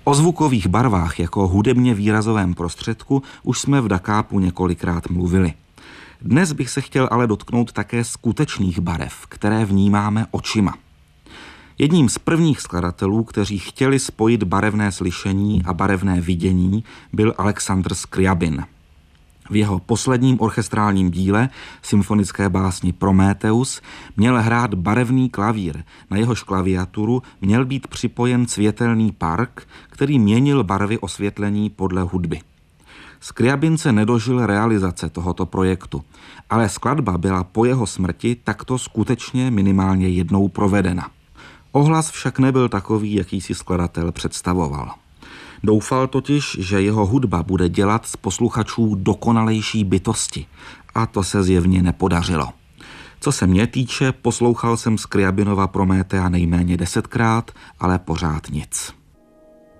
O zvukových barvách jako hudebně výrazovém prostředku už jsme v Dakápu několikrát mluvili. Dnes bych se chtěl ale dotknout také skutečných barev, které vnímáme očima. Jedním z prvních skladatelů, kteří chtěli spojit barevné slyšení a barevné vidění, byl Alexandr Scriabin. V jeho posledním orchestrálním díle, symfonické básni Prométheus, měl hrát barevný klavír. Na jehož klaviaturu měl být připojen světelný park, který měnil barvy osvětlení podle hudby. Scriabin se nedožil realizace tohoto projektu, ale skladba byla po jeho smrti takto skutečně minimálně jednou provedena. Ohlas však nebyl takový, jaký si skladatel představoval. Doufal totiž, že jeho hudba bude dělat z posluchačů dokonalejší bytosti, a to se zjevně nepodařilo. Co se mě týče, poslouchal jsem Scriabinova Prométhea nejméně 10krát, ale pořád nic.